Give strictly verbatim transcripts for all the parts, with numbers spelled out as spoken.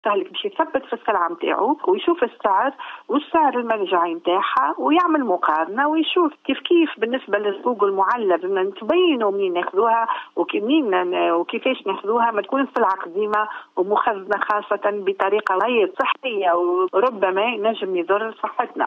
المستهلك باش يثبت في السلعة متاعو ويشوف السعر والسعر المرجعي متاعها ويعمل مقارنة ويشوف كيف كيف بالنسبة للسوق المعلب من تبينوا منين ناخذوها وكمين وكيفاش ناخذوها، ما تكون السلعة قديمة ومخزنة خاصة بطريقة غير صحية وربما ينجم يضر صحتنا.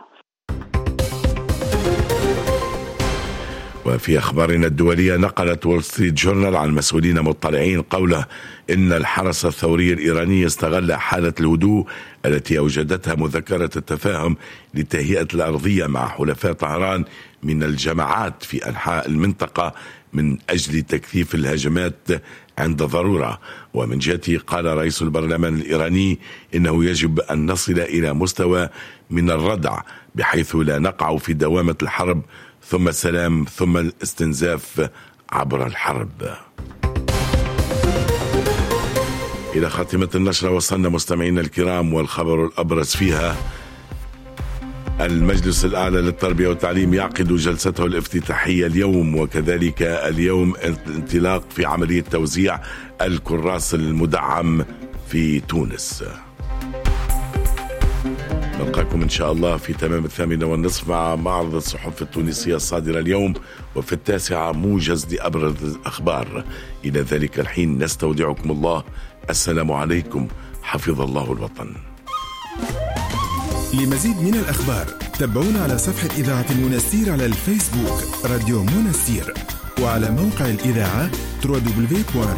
وفي أخبارنا الدولية، نقلت وول ستريت جورنال عن مسؤولين مطلعين قوله إن الحرس الثوري الإيراني استغل حالة الهدوء التي أوجدتها مذكرة التفاهم لتهيئة الأرضية مع حلفاء طهران من الجماعات في أنحاء المنطقة من أجل تكثيف الهجمات عند ضرورة. ومن جهته قال رئيس البرلمان الإيراني إنه يجب أن نصل إلى مستوى من الردع بحيث لا نقع في دوامة الحرب ثم السلام ثم الاستنزاف عبر الحرب. إلى خاتمة النشرة وصلنا مستمعينا الكرام، والخبر الأبرز فيها: المجلس الأعلى للتربية والتعليم يعقد جلسته الافتتاحية اليوم، وكذلك اليوم انطلاق في عملية توزيع الكراس المدعم في تونس. نلقاكم إن شاء الله في تمام الثامنة والنصف مع معرض الصحف التونسية الصادرة اليوم، وفي التاسعة موجز لأبرز الأخبار. إلى ذلك الحين نستودعكم الله. السلام عليكم، حفظ الله الوطن. لمزيد من الأخبار تابعونا على صفحة إذاعة المنستير على الفيسبوك راديو منستير، وعلى موقع الإذاعة دبليو دبليو دبليو